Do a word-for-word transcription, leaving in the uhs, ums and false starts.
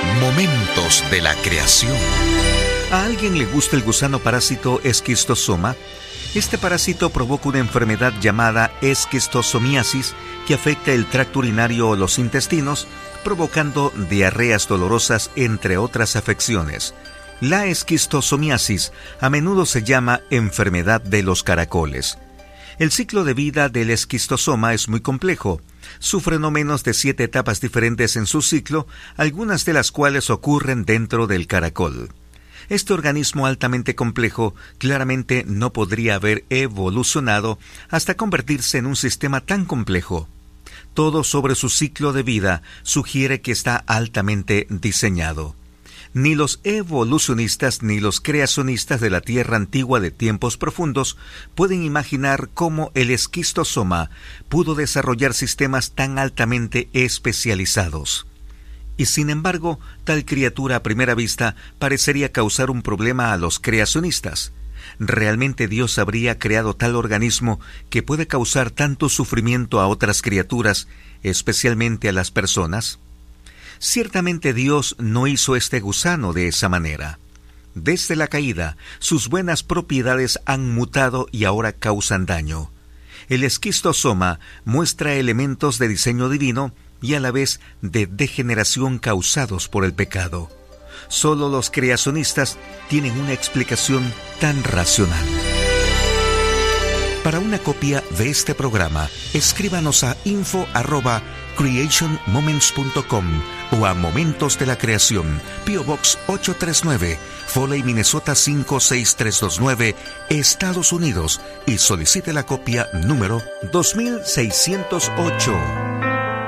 Momentos de la creación. ¿A alguien le gusta el gusano parásito esquistosoma? Este parásito provoca una enfermedad llamada esquistosomiasis que afecta el tracto urinario o los intestinos, provocando diarreas dolorosas, entre otras afecciones. La esquistosomiasis a menudo se llama enfermedad de los caracoles. El ciclo de vida del esquistosoma es muy complejo. Sufre no menos de siete etapas diferentes en su ciclo, algunas de las cuales ocurren dentro del caracol. Este organismo altamente complejo claramente no podría haber evolucionado hasta convertirse en un sistema tan complejo. Todo sobre su ciclo de vida sugiere que está altamente diseñado. Ni los evolucionistas ni los creacionistas de la Tierra antigua de tiempos profundos pueden imaginar cómo el esquistosoma pudo desarrollar sistemas tan altamente especializados. Y sin embargo, tal criatura a primera vista parecería causar un problema a los creacionistas. ¿Realmente Dios habría creado tal organismo que puede causar tanto sufrimiento a otras criaturas, especialmente a las personas? Ciertamente Dios no hizo este gusano de esa manera. Desde la caída, sus buenas propiedades han mutado y ahora causan daño. El esquistosoma muestra elementos de diseño divino y a la vez de degeneración causados por el pecado. Solo los creacionistas tienen una explicación tan racional. Para una copia de este programa, escríbanos a info arroba creation moments punto com o a Momentos de la Creación, P O Box ocho tres nueve, Foley, Minnesota cinco seis tres dos nueve, Estados Unidos, y solicite la copia número dos mil seiscientos ocho.